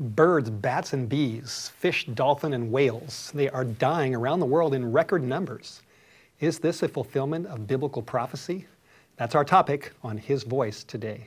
Birds, bats, and bees, fish, dolphin, and whales, they are dying around the world in record numbers. Is this a fulfillment of biblical prophecy? That's our topic on His Voice today.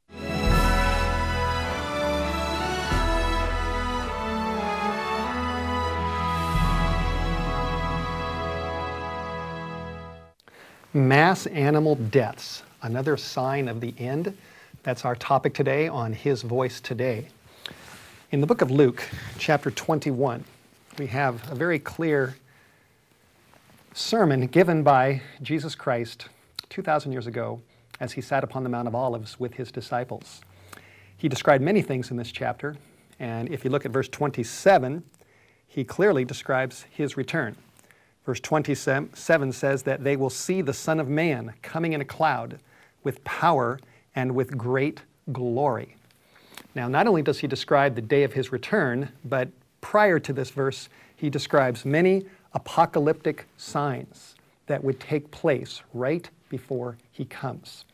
Mass animal deaths, another sign of the end. That's our topic today on His Voice today. In the book of Luke, chapter 21, we have a very clear sermon given by Jesus Christ 2,000 years ago as He sat upon the Mount of Olives with His disciples. He described many things in this chapter, and if you look at verse 27, He clearly describes His return. Verse 27 says that they will see the Son of Man coming in a cloud with power and with great glory. Now, not only does He describe the day of His return, but prior to this verse, He describes many apocalyptic signs that would take place right before He comes.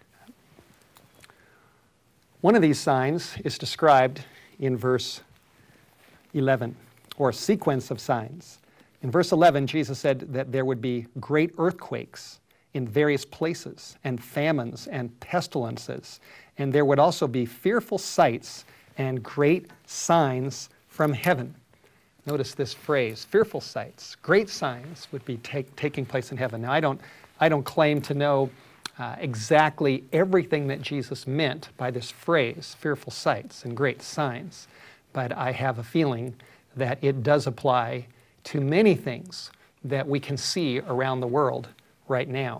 One of these signs is described in verse 11, or a sequence of signs. In verse 11, Jesus said that there would be great earthquakes in various places, and famines and pestilences, and there would also be fearful sights and great signs from heaven. Notice this phrase, fearful sights, great signs would be taking place in heaven. Now, I don't claim to know exactly everything that Jesus meant by this phrase, fearful sights and great signs, but I have a feeling that it does apply to many things that we can see around the world right now.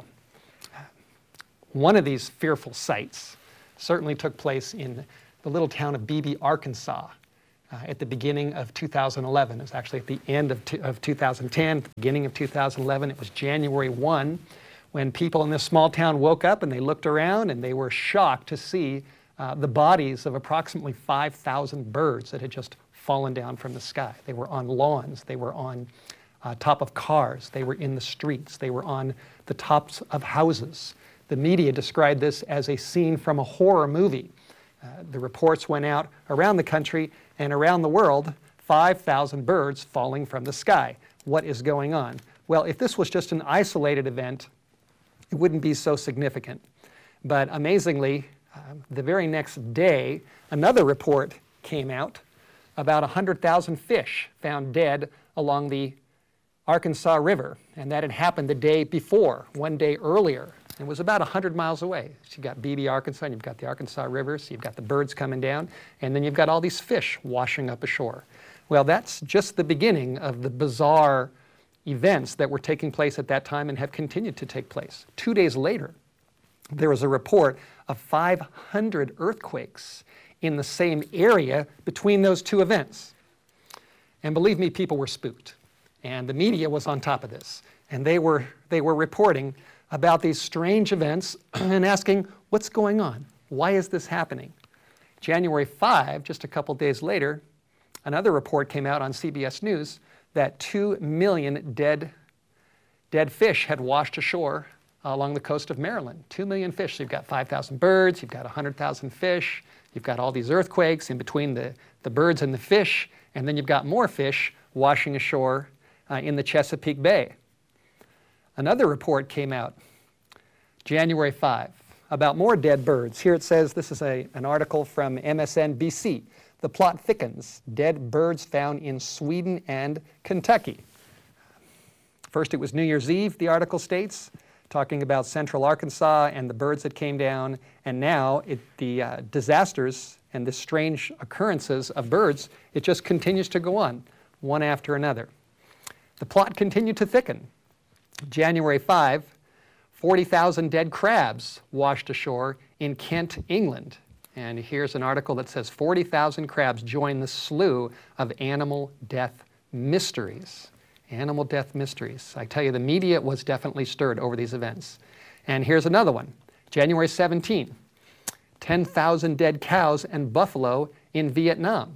One of these fearful sights certainly took place in the little town of Beebe, Arkansas, at the beginning of 2011. It was actually at the end of 2010, the beginning of 2011. It was January 1 when people in this small town woke up and they looked around and they were shocked to see the bodies of approximately 5,000 birds that had just fallen down from the sky. They were on lawns, they were on top of cars, they were in the streets, they were on the tops of houses. The media described this as a scene from a horror movie. The reports went out around the country and around the world, 5,000 birds falling from the sky. What is going on? Well, if this was just an isolated event, it wouldn't be so significant. But amazingly, the very next day, another report came out about 100,000 fish found dead along the Arkansas River, and that had happened the day before, one day earlier. It was about 100 miles away. So you've got Beebe, Arkansas, and you've got the Arkansas River, so you've got the birds coming down, and then you've got all these fish washing up ashore. Well, that's just the beginning of the bizarre events that were taking place at that time and have continued to take place. 2 days later, there was a report of 500 earthquakes in the same area between those two events. And believe me, people were spooked. And the media was on top of this. And they were reporting about these strange events and asking, what's going on? Why is this happening? January 5, just a couple days later, another report came out on CBS News that 2 million dead fish had washed ashore along the coast of Maryland. 2 million fish. So you've got 5,000 birds, you've got 100,000 fish, you've got all these earthquakes in between the birds and the fish, and then you've got more fish washing ashore in the Chesapeake Bay. Another report came out January 5 about more dead birds. Here it says, this is an article from MSNBC. The plot thickens. Dead birds found in Sweden and Kentucky. First it was New Year's Eve, the article states, talking about central Arkansas and the birds that came down, and now the disasters and the strange occurrences of birds, it just continues to go on, one after another. The plot continued to thicken. January 5, 40,000 dead crabs washed ashore in Kent, England. And here's an article that says 40,000 crabs join the slew of animal death mysteries. Animal death mysteries. I tell you, the media was definitely stirred over these events. And here's another one. January 17, 10,000 dead cows and buffalo in Vietnam.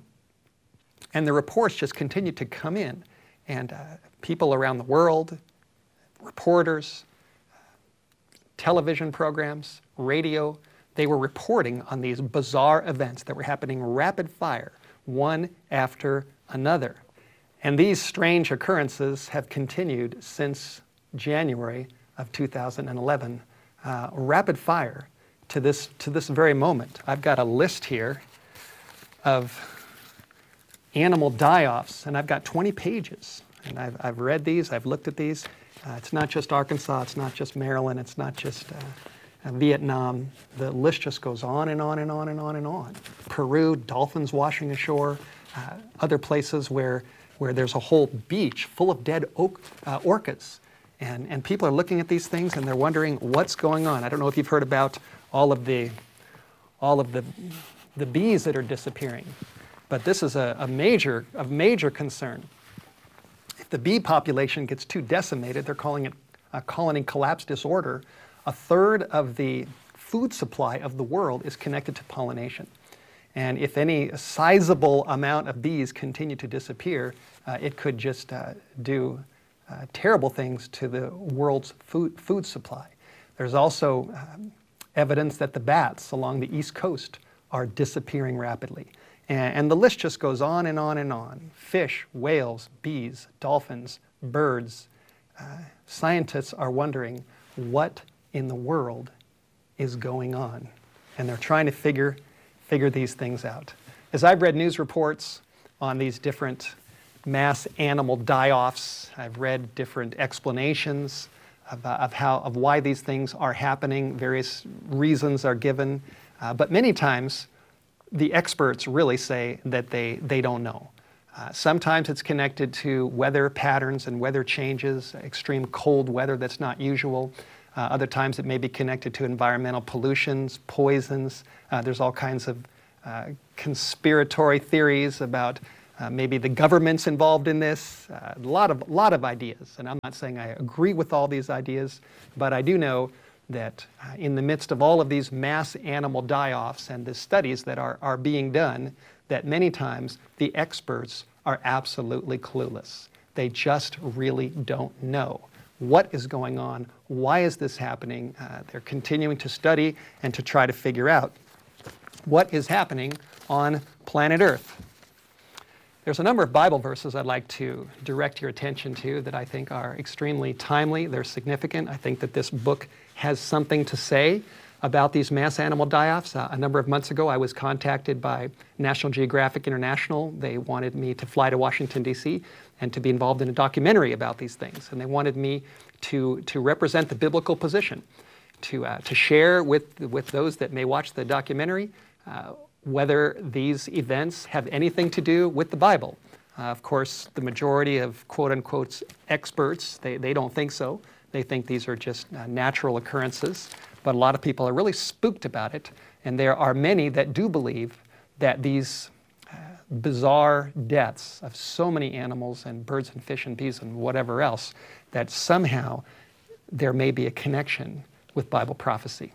And the reports just continued to come in. And people around the world, reporters, television programs, radio, they were reporting on these bizarre events that were happening rapid fire one after another. And these strange occurrences have continued since January of 2011, rapid fire to this very moment. I've got a list here of animal die-offs, and I've got 20 pages. And I've read these, I've looked at these. It's not just Arkansas, it's not just Maryland, it's not just Vietnam. The list just goes on and on and on and on and on. Peru, dolphins washing ashore, other places where there's a whole beach full of dead orcas. And people are looking at these things and they're wondering what's going on. I don't know if you've heard about all of the bees that are disappearing, but this is a major concern. If the bee population gets too decimated, they're calling it a colony collapse disorder. A third of the food supply of the world is connected to pollination. And if any sizable amount of bees continue to disappear, it could just do terrible things to the world's food supply. There's also evidence that the bats along the East Coast are disappearing rapidly. And the list just goes on and on and on. Fish, whales, bees, dolphins, birds. Scientists are wondering what in the world is going on. And they're trying to figure these things out. As I've read news reports on these different mass animal die-offs, I've read different explanations of why these things are happening. Various reasons are given, but many times the experts really say that they don't know. Sometimes it's connected to weather patterns and weather changes, extreme cold weather that's not usual. Other times it may be connected to environmental pollutions, poisons. There's all kinds of conspiratory theories about maybe the government's involved in this. A lot of ideas, and I'm not saying I agree with all these ideas, but I do know that in the midst of all of these mass animal die-offs and the studies that are being done, that many times the experts are absolutely clueless. They just really don't know what is going on, why is this happening. They're continuing to study and to try to figure out what is happening on planet Earth. There's a number of Bible verses I'd like to direct your attention to that I think are extremely timely. They're significant. I think that this book has something to say about these mass animal die-offs. A number of months ago, I was contacted by National Geographic International. They wanted me to fly to Washington, D.C. and to be involved in a documentary about these things. And they wanted me to represent the biblical position, to share with those that may watch the documentary whether these events have anything to do with the Bible. Of course, the majority of quote-unquote experts, they don't think so. They think these are just natural occurrences. But a lot of people are really spooked about it. And there are many that do believe that these bizarre deaths of so many animals and birds and fish and bees and whatever else, that somehow there may be a connection with Bible prophecy.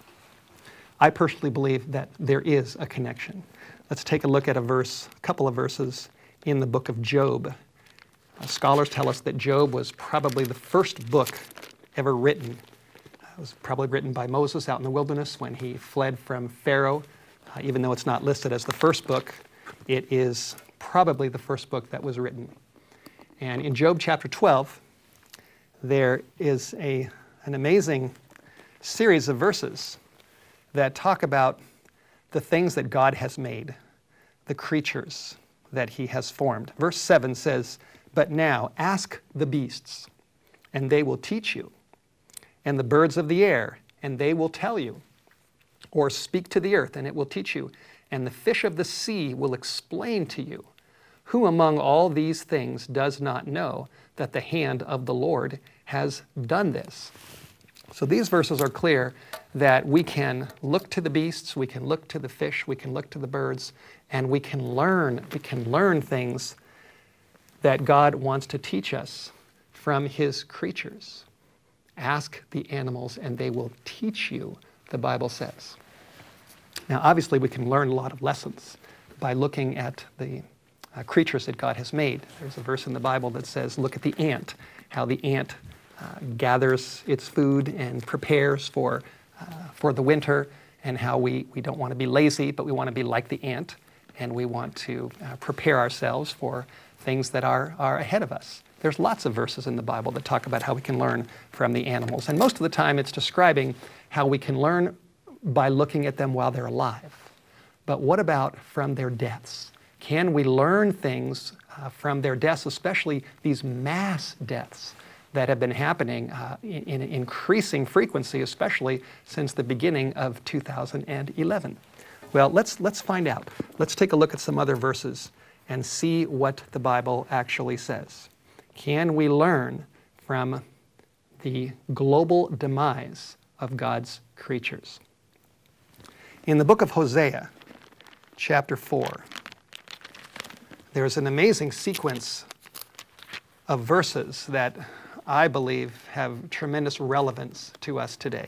I personally believe that there is a connection. Let's take a look at a couple of verses in the book of Job. Scholars tell us that Job was probably the first book ever written. It was probably written by Moses out in the wilderness when he fled from Pharaoh. Even though it's not listed as the first book, it is probably the first book that was written. And in Job chapter 12, there is an amazing series of verses that talk about the things that God has made, the creatures that he has formed. Verse 7 says, "But now ask the beasts, and they will teach you, and the birds of the air, and they will tell you. Or speak to the earth, and it will teach you, and the fish of the sea will explain to you. Who among all these things does not know that the hand of the Lord has done this?" So these verses are clear that we can look to the beasts, we can look to the fish, we can look to the birds, and we can learn things that God wants to teach us from his creatures. Ask the animals and they will teach you, the Bible says. Now, obviously, we can learn a lot of lessons by looking at the creatures that God has made. There's a verse in the Bible that says, look at the ant, how the ant gathers its food and prepares for the winter, and how we don't want to be lazy, but we want to be like the ant. and we want to prepare ourselves for things that are ahead of us. There's lots of verses in the Bible that talk about how we can learn from the animals. And most of the time it's describing how we can learn by looking at them while they're alive. But what about from their deaths? Can we learn things from their deaths, especially these mass deaths that have been happening in increasing frequency, especially since the beginning of 2011? Well, let's find out. Let's take a look at some other verses and see what the Bible actually says. Can we learn from the global demise of God's creatures? In the book of Hosea, chapter 4, there's an amazing sequence of verses that I believe have tremendous relevance to us today.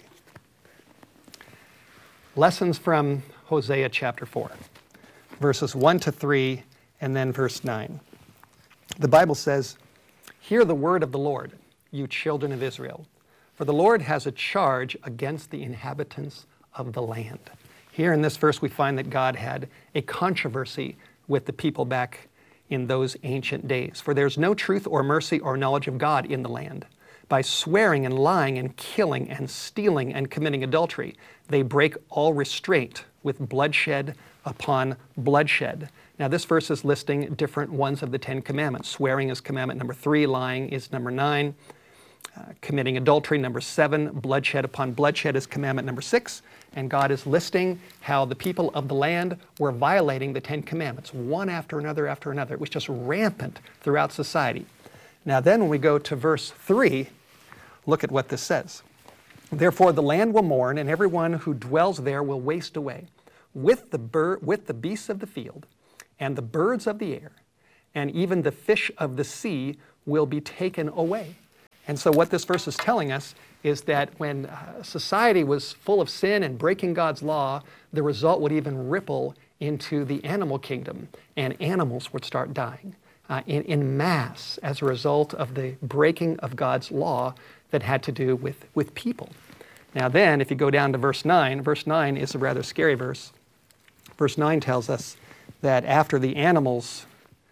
Lessons from Hosea chapter 4, verses 1 to 3, and then verse 9. The Bible says, "Hear the word of the Lord, you children of Israel, for the Lord has a charge against the inhabitants of the land." Here in this verse we find that God had a controversy with the people back in those ancient days. "For there's no truth or mercy or knowledge of God in the land. By swearing and lying and killing and stealing and committing adultery, they break all restraint with bloodshed upon bloodshed." Now this verse is listing different ones of the 10 commandments. Swearing is commandment number 3, lying is number 9, committing adultery number 7, bloodshed upon bloodshed is commandment number 6, and God is listing how the people of the land were violating the 10 commandments, one after another after another. It was just rampant throughout society. Now then when we go to verse 3, look at what this says. "Therefore the land will mourn, and everyone who dwells there will waste away, with the beasts of the field, and the birds of the air, and even the fish of the sea will be taken away." And so what this verse is telling us is that when society was full of sin and breaking God's law, the result would even ripple into the animal kingdom, and animals would start dying in mass as a result of the breaking of God's law that had to do with people. Now then, if you go down to verse 9 is a rather scary verse. Verse 9 tells us that after the animals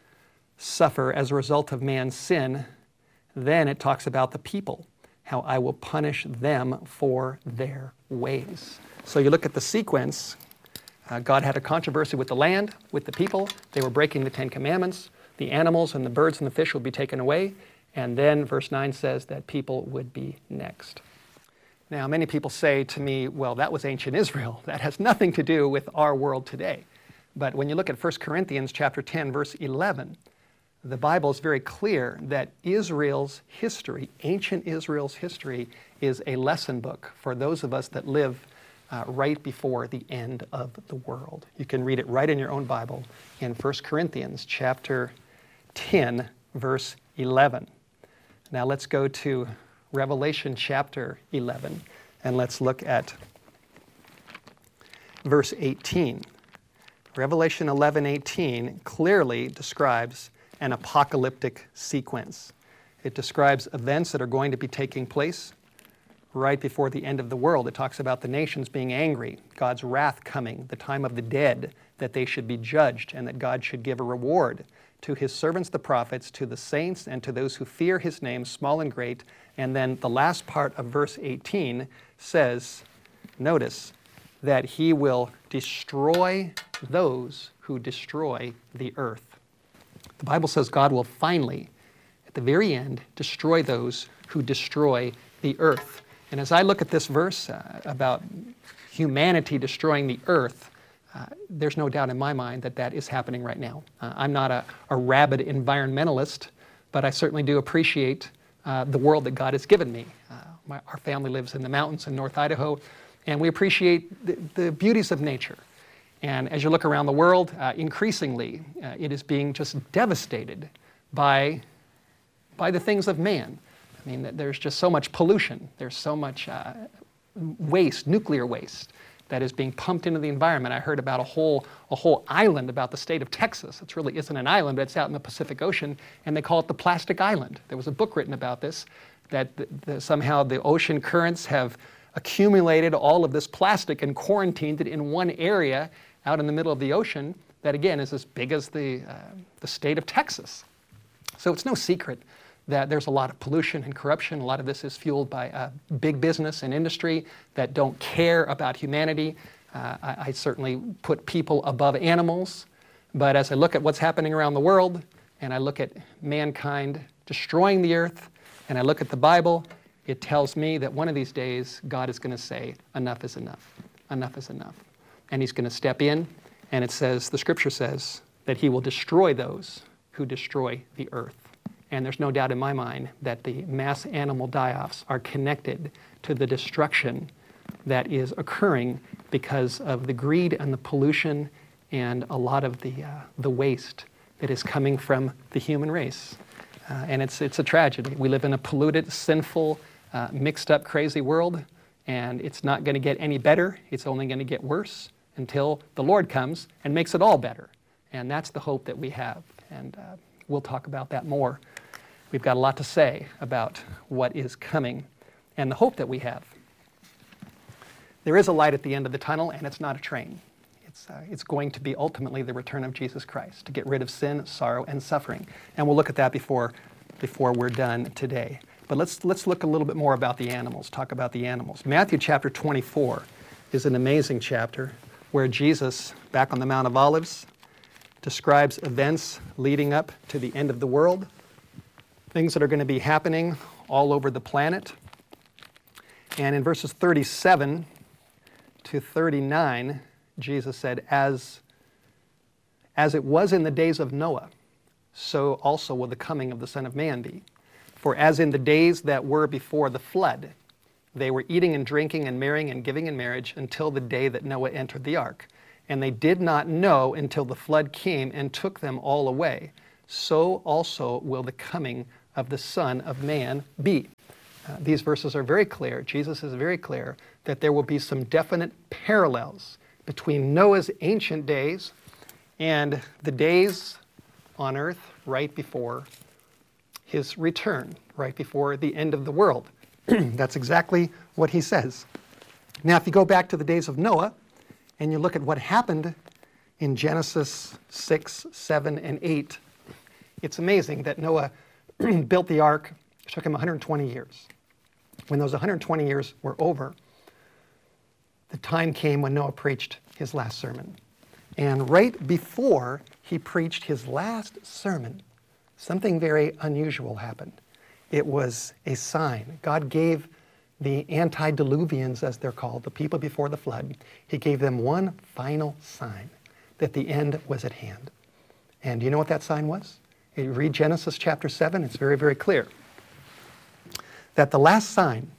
suffer as a result of man's sin, then it talks about the people, how I will punish them for their ways. So you look at the sequence, God had a controversy with the land, with the people. They were breaking the 10 commandments. The animals and the birds and the fish would be taken away. And then verse 9 says that people would be next. Now, many people say to me, well, that was ancient Israel. That has nothing to do with our world today. But when you look at 1 Corinthians chapter 10, verse 11, the Bible is very clear that Israel's history, ancient Israel's history, is a lesson book for those of us that live right before the end of the world. You can read it right in your own Bible in 1 Corinthians chapter 10, verse 11. Now let's go to Revelation chapter 11, and let's look at verse 18. Revelation 11:18 clearly describes an apocalyptic sequence. It describes events that are going to be taking place right before the end of the world. It talks about the nations being angry, God's wrath coming, the time of the dead, that they should be judged, and that God should give a reward to his servants the prophets, to the saints, and to those who fear his name, small and great. And then the last part of verse 18 says, notice, that he will destroy those who destroy the earth. The Bible says God will finally, at the very end, destroy those who destroy the earth. And as I look at this verse about humanity destroying the earth, there's no doubt in my mind that that is happening right now. I'm not a rabid environmentalist, but I certainly do appreciate the world that God has given me. Our family lives in the mountains in North Idaho, and we appreciate the beauties of nature. And as you look around the world, increasingly, it is being just devastated by the things of man. I mean, there's just so much pollution. There's so much waste, nuclear waste, that is being pumped into the environment. I heard about a whole island about the state of Texas. It really isn't an island, but it's out in the Pacific Ocean, and they call it the Plastic Island. There was a book written about this, that somehow the ocean currents have accumulated all of this plastic and quarantined it in one area out in the middle of the ocean, that, again, is as big as the state of Texas. So it's no secret that there's a lot of pollution and corruption. A lot of this is fueled by big business and industry that don't care about humanity. I certainly put people above animals. But as I look at what's happening around the world, and I look at mankind destroying the earth, and I look at the Bible, it tells me that one of these days God is going to say, enough is enough. Enough is enough. And he's going to step in, and it says, the scripture says, that he will destroy those who destroy the earth. And there's no doubt in my mind that the mass animal die-offs are connected to the destruction that is occurring because of the greed and the pollution and a lot of the waste that is coming from the human race. And it's a tragedy. We live in a polluted, sinful, mixed up, crazy world, and it's not going to get any better. It's only going to get worse until the Lord comes and makes it all better. And that's the hope that we have. And we'll talk about that more. We've got a lot to say about what is coming and the hope that we have. There is a light at the end of the tunnel, and it's not a train. It's going to be ultimately the return of Jesus Christ to get rid of sin, sorrow, and suffering. And we'll look at that before we're done today. But let's look a little bit more about the animals, talk about the animals. Matthew chapter 24 is an amazing chapter where Jesus, back on the Mount of Olives, describes events leading up to the end of the world, things that are going to be happening all over the planet. And in verses 37 to 39, Jesus said, as it was in the days of Noah, so also will the coming of the Son of Man be. For as in the days that were before the flood, they were eating and drinking and marrying and giving in marriage until the day that Noah entered the ark. And they did not know until the flood came and took them all away. So also will the coming of the Son of Man be. These verses are very clear. Jesus is very clear that there will be some definite parallels between Noah's ancient days and the days on earth right before his return, right before the end of the world. That's exactly what he says. Now, if you go back to the days of Noah and you look at what happened in Genesis 6, 7, and 8, it's amazing that Noah built the ark. It took him 120 years. When those 120 years were over, the time came when Noah preached his last sermon. And right before he preached his last sermon, something very unusual happened. It was a sign. God gave the antediluvians, as they're called, the people before the flood, he gave them one final sign, that the end was at hand. And do you know what that sign was? You read Genesis chapter 7, it's very, very clear. That the last sign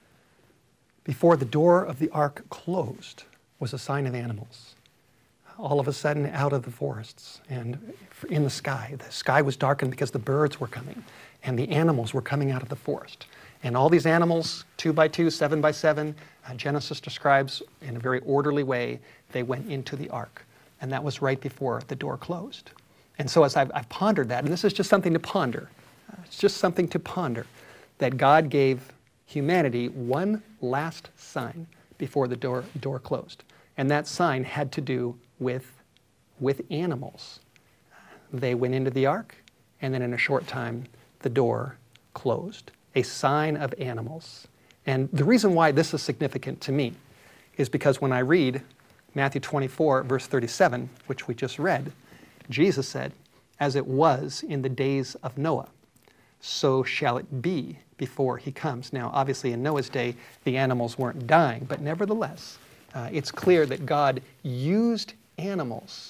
before the door of the ark closed was a sign of animals. All of a sudden, out of the forests and in the sky was darkened because the birds were coming and the animals were coming out of the forest. And all these animals, 2 by 2, 7 by 7, Genesis describes in a very orderly way, they went into the ark. And that was right before the door closed. And so as I've pondered that, and this is just something to ponder, it's just something to ponder, that God gave humanity one last sign before the door closed. And that sign had to do with animals. They went into the ark, and then in a short time, the door closed. A sign of animals. And the reason why this is significant to me is because when I read Matthew 24, verse 37, which we just read, Jesus said, as it was in the days of Noah, so shall it be before he comes. Now, obviously, in Noah's day, the animals weren't dying, but nevertheless, it's clear that God used animals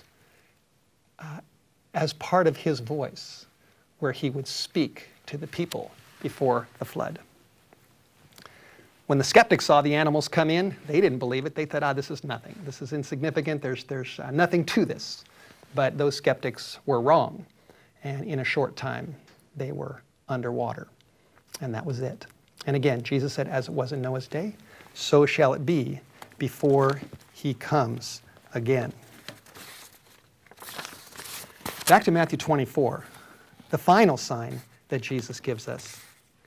as part of his voice, where he would speak to the people before the flood. When the skeptics saw the animals come in, they didn't believe it. They thought, this is nothing. This is insignificant. There's nothing to this. But those skeptics were wrong. And in a short time, they were underwater. And that was it. And again, Jesus said, as it was in Noah's day, so shall it be before he comes again. Back to Matthew 24, the final sign that Jesus gives us,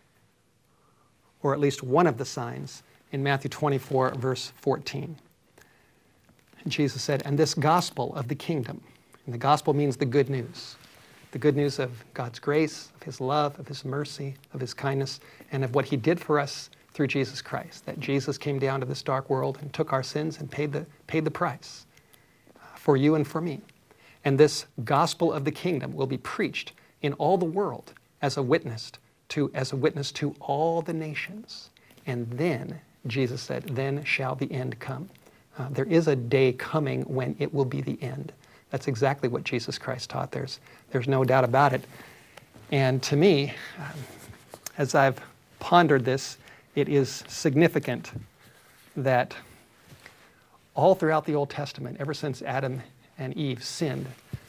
or at least one of the signs, in Matthew 24, verse 14. And Jesus said, and this gospel of the kingdom And the gospel means the good news. The good news of God's grace, of His love, of His mercy, of His kindness, and of what He did for us through Jesus Christ. That Jesus came down to this dark world and took our sins and paid the price for you and for me. And this gospel of the kingdom will be preached in all the world as a witness to all the nations. And then, Jesus said, then shall the end come. There is a day coming when it will be the end. That's exactly what Jesus Christ taught. There's no doubt about it. And to me, as I've pondered this, it is significant that all throughout the Old Testament, ever since Adam and Eve sinned,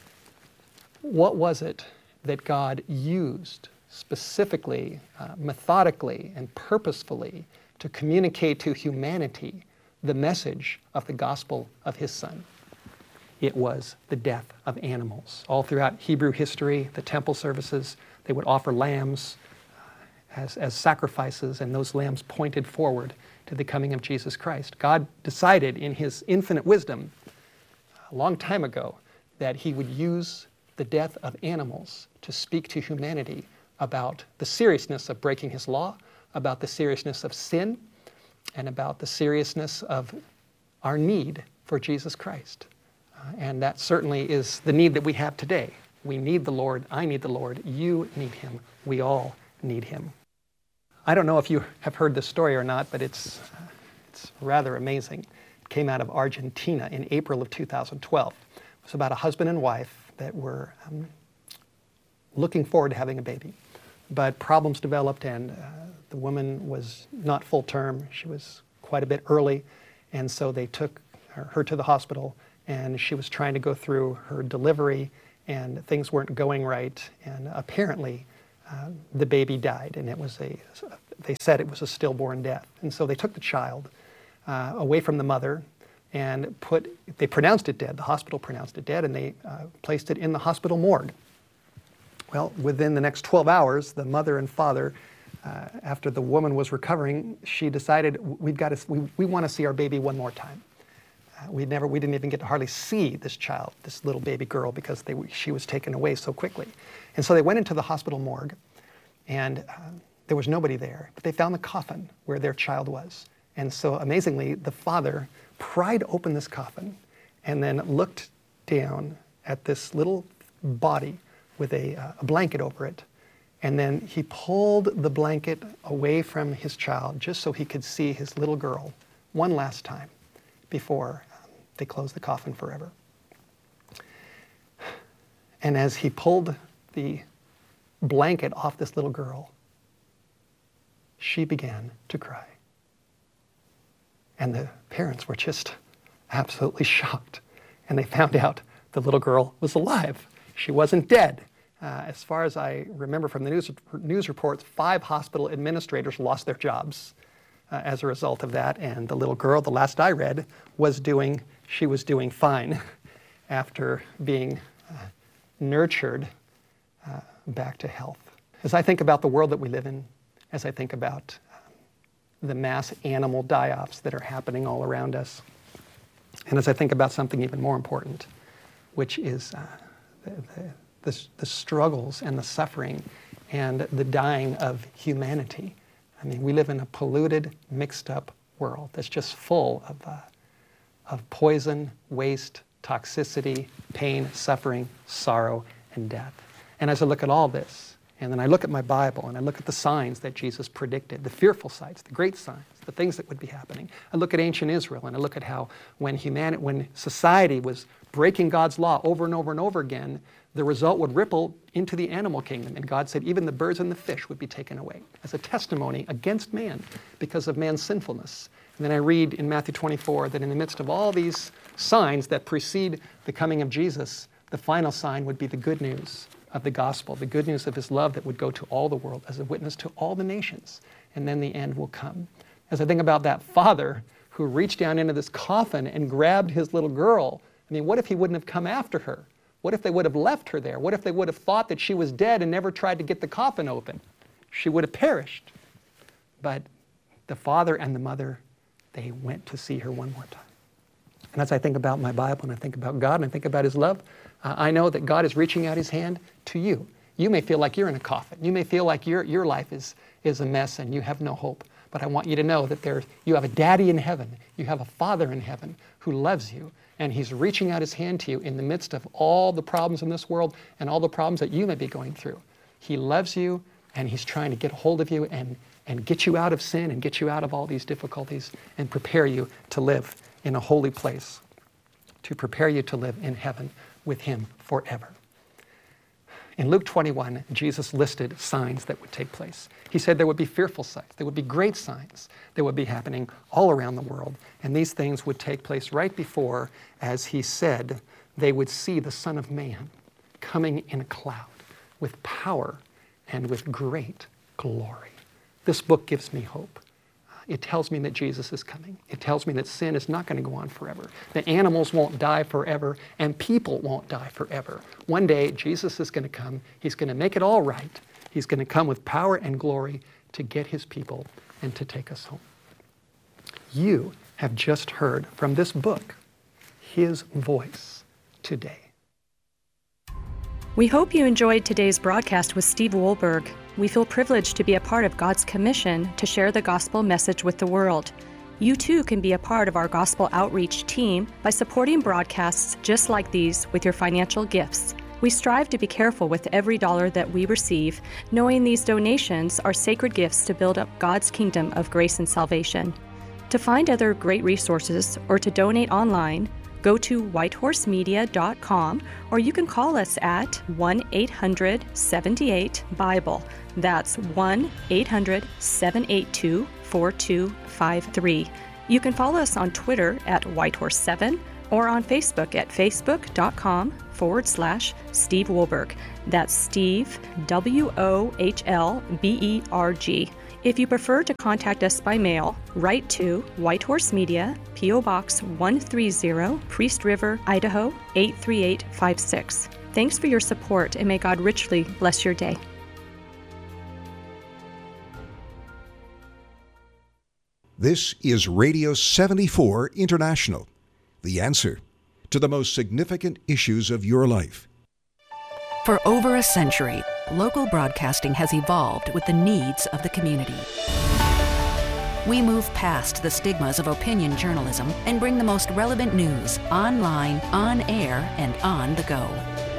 what was it that God used specifically, methodically, and purposefully to communicate to humanity the message of the gospel of His Son? It was the death of animals. All throughout Hebrew history, the temple services, they would offer lambs as sacrifices, and those lambs pointed forward to the coming of Jesus Christ. God decided in His infinite wisdom a long time ago that He would use the death of animals to speak to humanity about the seriousness of breaking His law, about the seriousness of sin, and about the seriousness of our need for Jesus Christ. And that certainly is the need that we have today. We need the Lord. I need the Lord. You need Him. We all need Him. I don't know if you have heard this story or not, but it's rather amazing. It came out of Argentina in April of 2012. It was about a husband and wife that were looking forward to having a baby. But problems developed, and the woman was not full term. She was quite a bit early, and so they took her to the hospital, and she was trying to go through her delivery, and things weren't going right, and apparently the baby died, and they said it was a stillborn death. And so they took the child away from the mother and they pronounced it dead. The hospital pronounced it dead, and they placed it in the hospital morgue. Well, within the next 12 hours, the mother and father, after the woman was recovering, she decided, we want to see our baby one more time. We didn't even get to hardly see this child, this little baby girl, because she was taken away so quickly. And so they went into the hospital morgue, and there was nobody there, but they found the coffin where their child was. And so amazingly, the father pried open this coffin and then looked down at this little body with a blanket over it. And then he pulled the blanket away from his child just so he could see his little girl one last time before they closed the coffin forever. And as he pulled the blanket off this little girl, she began to cry. And the parents were just absolutely shocked. And they found out the little girl was alive. She wasn't dead. As far as I remember from the news reports, 5 hospital administrators lost their jobs as a result of that. And the little girl, the last I read, was doing fine after being nurtured back to health. As I think about the world that we live in, as I think about the mass animal die-offs that are happening all around us, and as I think about something even more important, which is the struggles and the suffering and the dying of humanity. I mean, we live in a polluted, mixed up world that's just full of poison, waste, toxicity, pain, suffering, sorrow, and death. And as I look at all this, and then I look at my Bible, and I look at the signs that Jesus predicted, the fearful signs, the great signs, the things that would be happening. I look at ancient Israel, and I look at how when society was breaking God's law over and over and over again, the result would ripple into the animal kingdom. And God said even the birds and the fish would be taken away as a testimony against man because of man's sinfulness. And then I read in Matthew 24 that in the midst of all these signs that precede the coming of Jesus, the final sign would be the good news of the gospel, the good news of His love that would go to all the world as a witness to all the nations. And then the end will come. As I think about that father who reached down into this coffin and grabbed his little girl, I mean, what if he wouldn't have come after her? What if they would have left her there? What if they would have thought that she was dead and never tried to get the coffin open? She would have perished. But the father and the mother, they went to see her one more time. And as I think about my Bible and I think about God and I think about His love, I know that God is reaching out his hand to you. You may feel like you're in a coffin. You may feel like your life is a mess and you have no hope. But I want you to know that you have a daddy in heaven. You have a father in heaven who loves you. And he's reaching out his hand to you in the midst of all the problems in this world and all the problems that you may be going through. He loves you, and he's trying to get a hold of you and get you out of sin and get you out of all these difficulties and prepare you to live in a holy place, to prepare you to live in heaven with him forever. In Luke 21, Jesus listed signs that would take place. He said there would be fearful signs. There would be great signs that would be happening all around the world. And these things would take place right before, as he said, they would see the Son of Man coming in a cloud with power and with great glory. This book gives me hope. It tells me that Jesus is coming. It tells me that sin is not going to go on forever, that animals won't die forever, and people won't die forever. One day, Jesus is going to come. He's going to make it all right. He's going to come with power and glory to get his people and to take us home. You have just heard from this book, his voice today. We hope you enjoyed today's broadcast with Steve Wohlberg. We feel privileged to be a part of God's commission to share the gospel message with the world. You too can be a part of our gospel outreach team by supporting broadcasts just like these with your financial gifts. We strive to be careful with every dollar that we receive, knowing these donations are sacred gifts to build up God's kingdom of grace and salvation. To find other great resources or to donate online, go to whitehorsemedia.com, or you can call us at 1-800-78-BIBLE. That's 1-800-782-4253. You can follow us on Twitter at Whitehorse7 or on Facebook at facebook.com/Steve Wohlberg. That's Steve, Wohlberg. If you prefer to contact us by mail, write to White Horse Media, P.O. Box 130, Priest River, Idaho 83856. Thanks for your support, and may God richly bless your day. This is Radio 74 International, the answer to the most significant issues of your life. For over a century, local broadcasting has evolved with the needs of the community. We move past the stigmas of opinion journalism and bring the most relevant news online, on air, and on the go.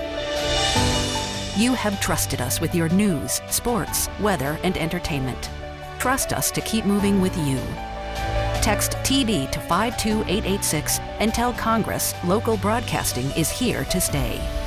You have trusted us with your news, sports, weather, and entertainment. Trust us to keep moving with you. Text TD to 52886 and tell Congress local broadcasting is here to stay.